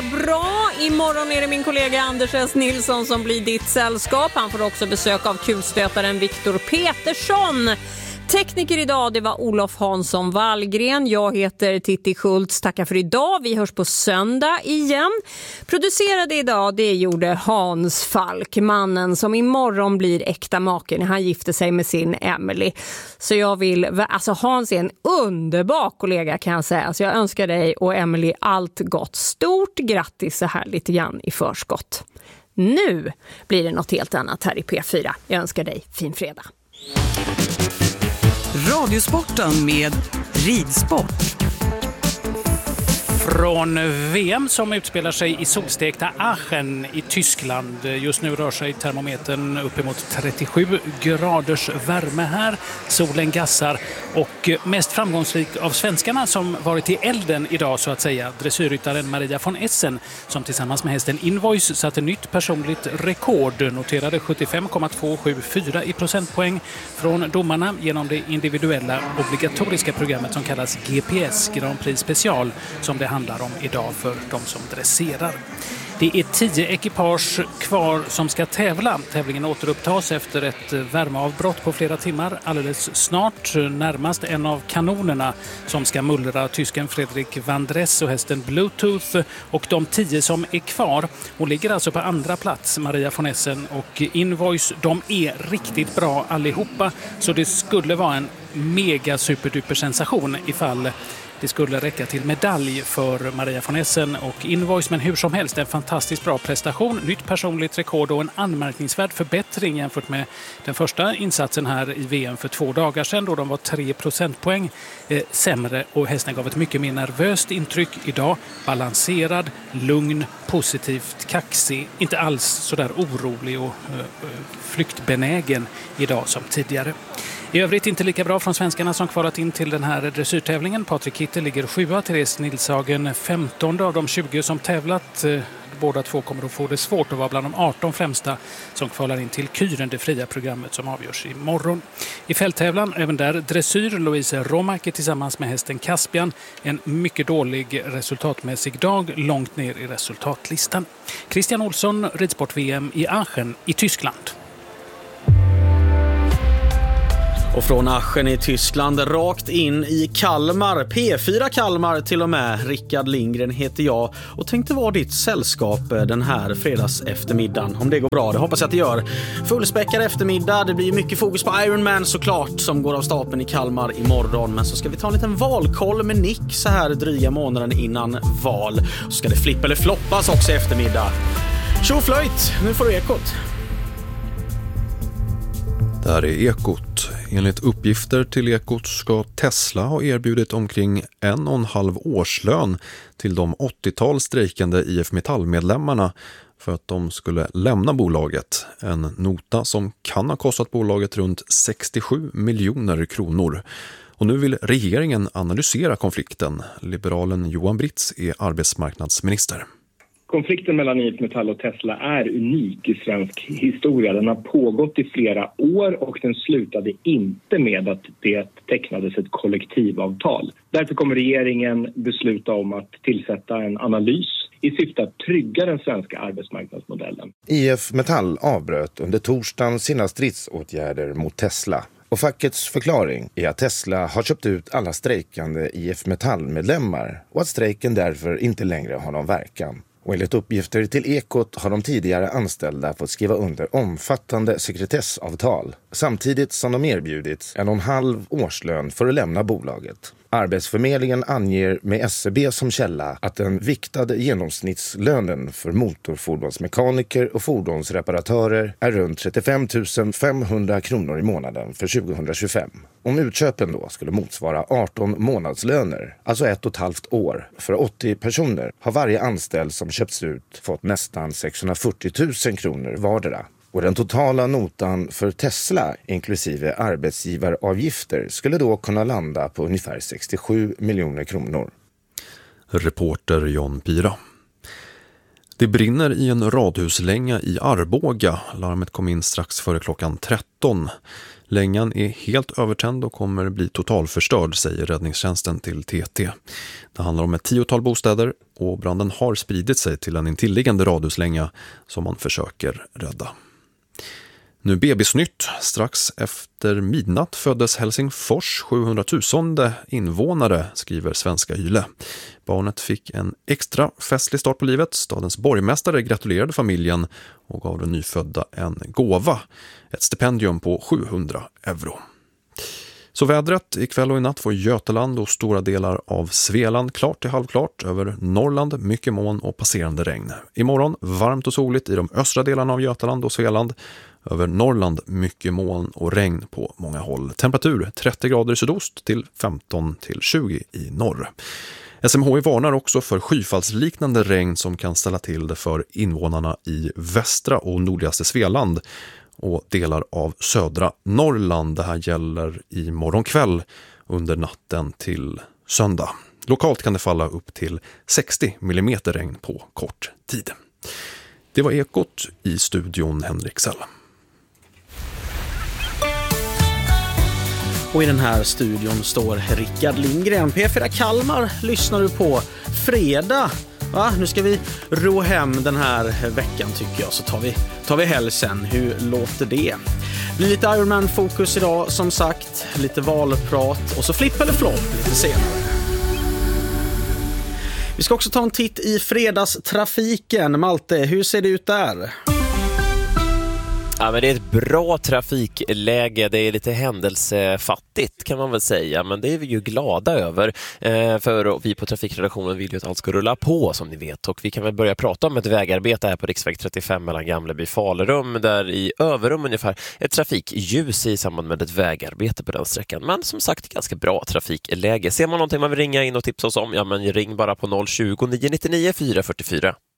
bra. Imorgon är det min kollega Anders S. Nilsson som blir ditt sällskap. Han får också besök av kulstötaren Viktor Petersson. Tekniker idag, det var Olof Hansson Wallgren. Jag heter Titti Schultz. Tackar för idag. Vi hörs på söndag igen. Producerade idag, det gjorde Hans Falk, mannen som imorgon blir äkta maken. Han gifte sig med sin Emily. Så jag vill, alltså Hans är en underbar kollega kan jag säga. Så jag önskar dig och Emily allt gott. Stort grattis så här lite grann i förskott. Nu blir det något helt annat här i P4. Jag önskar dig fin fredag. Radiosporten med ridsport. Från VM som utspelar sig i solstekta Aachen i Tyskland. Just nu rör sig termometern uppemot 37 graders värme här. Solen gassar och mest framgångsrik av svenskarna som varit i elden idag så att säga. Dressyrryttaren Maria von Essen som tillsammans med hästen Invoice satte nytt personligt rekord. Noterade 75,274 i procentpoäng från domarna genom det individuella obligatoriska programmet som kallas GPS, Grand Prix Special, som det handlar om idag för de som dresserar. Det är 10 ekipage kvar som ska tävla. Tävlingen återupptas efter ett värmeavbrott på flera timmar alldeles snart. Närmast en av kanonerna som ska mullra tysken Fredrik van Dress och hästen Bluetooth. Och de 10 som är kvar, och ligger alltså på andra plats, Maria von Essen och Invoice, de är riktigt bra allihopa. Så det skulle vara en mega superduper sensation ifall det skulle räcka till medalj för Maria von Essen och Invoice, men hur som helst en fantastiskt bra prestation, nytt personligt rekord och en anmärkningsvärd förbättring jämfört med den första insatsen här i VM för 2 dagar sedan då de var 3 procentpoäng sämre och hästen gav ett mycket mer nervöst intryck. Idag balanserad, lugn, positivt, kaxig, inte alls så där orolig och flyktbenägen idag som tidigare. I övrigt inte lika bra från svenskarna som kvalat in till den här dressyrtävlingen. Patrik Kittel ligger 7, Therese Nilshagen 15 av de 20 som tävlat. Båda två kommer att få det svårt att vara bland de 18 främsta som kvalar in till Kyren, det fria programmet som avgörs imorgon. I fälttävlan, även där dressyr, Louise Romack tillsammans med hästen Caspian. En mycket dålig resultatmässig dag, långt ner i resultatlistan. Christian Olsson, ridsport-VM i Aachen i Tyskland. Och från Aachen i Tyskland rakt in i Kalmar, P4 Kalmar till och med. Rickard Lindgren heter jag och tänkte vara ditt sällskap den här fredags eftermiddagen. Om det går bra, det hoppas jag att det gör. Fullspäckad eftermiddag, det blir mycket fokus på Ironman såklart som går av stapeln i Kalmar imorgon. Men så ska vi ta en liten valkoll med Nick så här dryga månaden innan val. Så ska det flippa eller floppas också i eftermiddag. Tjoflöjt, nu får du Ekot. Där är Ekot. Enligt uppgifter till Ekot ska Tesla ha erbjudit omkring 1,5 årslön till de 80-tal strejkande IF Metall-medlemmarna för att de skulle lämna bolaget. En nota som kan ha kostat bolaget runt 67 miljoner kronor. Och nu vill regeringen analysera konflikten. Liberalen Johan Britz är arbetsmarknadsminister. Konflikten mellan IF Metall och Tesla är unik i svensk historia. Den har pågått i flera år och den slutade inte med att det tecknades ett kollektivavtal. Därför kommer regeringen besluta om att tillsätta en analys i syfte att trygga den svenska arbetsmarknadsmodellen. IF Metall avbröt under torsdagen sina stridsåtgärder mot Tesla. Och fackets förklaring är att Tesla har köpt ut alla strejkande IF Metall-medlemmar och att strejken därför inte längre har någon verkan. Och enligt uppgifter till Ekot har de tidigare anställda fått skriva under omfattande sekretessavtal samtidigt som de erbjudits 1,5 årslön för att lämna bolaget. Arbetsförmedlingen anger med SCB som källa att den viktade genomsnittslönen för motorfordonsmekaniker och fordonsreparatörer är runt 35 500 kronor i månaden för 2025. Om utköpen då skulle motsvara 18 månadslöner, alltså 1,5 år, för 80 personer har varje anställd som köpts ut fått nästan 640 000 kronor vardera. Och den totala notan för Tesla, inklusive arbetsgivaravgifter, skulle då kunna landa på ungefär 67 miljoner kronor. Reporter John Pira. Det brinner i en radhuslänga i Arboga. Larmet kom in strax före klockan 13. Längan är helt övertänd och kommer bli totalförstörd, säger räddningstjänsten till TT. Det handlar om ett 10-tal bostäder och branden har spridit sig till en intilliggande radhuslänga som man försöker rädda. Nu bebisnytt. Strax efter midnatt föddes Helsingfors 700 000 invånare, skriver Svenska Yle. Barnet fick en extra festlig start på livet. Stadens borgmästare gratulerade familjen och gav den nyfödda en gåva. Ett stipendium på 700 euro. Så vädret ikväll och i natt får Götaland och stora delar av Svealand klart till halvklart. Över Norrland mycket moln och passerande regn. Imorgon varmt och soligt i de östra delarna av Götaland och Svealand. Över Norrland mycket moln och regn på många håll. Temperatur 30 grader i sydost till 15 till 20 i norr. SMHI varnar också för skyfallsliknande regn som kan ställa till det för invånarna i västra och nordligaste Svealand och delar av södra Norrland. Det här gäller i morgonkväll under natten till söndag. Lokalt kan det falla upp till 60 mm regn på kort tid. Det var Ekot, i studion Henrik Sell. Och i den här studion står Rickard Lindgren. P4 Kalmar lyssnar du på fredag. Nu ska vi ro hem den här veckan tycker jag, så tar vi helg sen. Hur låter det? Det blir lite Ironman-fokus idag som sagt, lite valprat och så flipp eller flopp lite senare. Vi ska också ta en titt i fredagstrafiken. Malte, hur ser det ut där? Ja, men det är ett bra trafikläge. Det är lite händelsefattigt kan man väl säga, men det är vi ju glada över. För vi på trafikredaktionen vill ju att allt ska rulla på som ni vet. Och vi kan väl börja prata om ett vägarbete här på riksväg 35 mellan Gamleby och Falurum. Där i överrum ungefär ett trafikljus i samband med ett vägarbete på den sträckan. Men som sagt, ganska bra trafikläge. Ser man någonting man vill ringa in och tipsa oss om, ja men ring bara på 020 999 444.